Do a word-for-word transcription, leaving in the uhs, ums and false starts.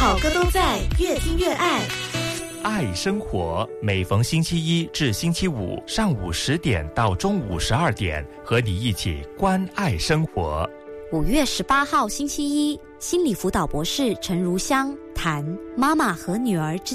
好歌都在，越听越爱。 爱生活，每逢星期一至星期五上午十点到中午十二点，和你一起关爱生活。 五月十八号星期一，心理辅导博士陈如香谈妈妈和女儿之